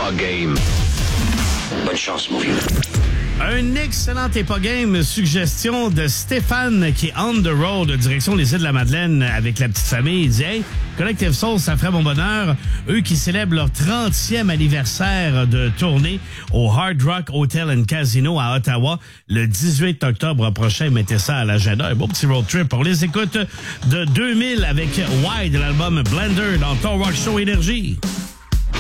pas game. Bonne chance, mon vieux. Un excellent T'es pas game, suggestion de Stéphane qui est on the road, direction les îles de la Madeleine avec la petite famille. Il dit « Hey, Collective Soul, ça ferait mon bonheur. » Eux qui célèbrent leur 30e anniversaire de tournée au Hard Rock Hotel and Casino à Ottawa le 18 octobre prochain. Mettez ça à l'agenda. Un beau petit road trip. On les écoute de 2000 avec Wide, l'album Blender dans Ton Rock Show Énergie.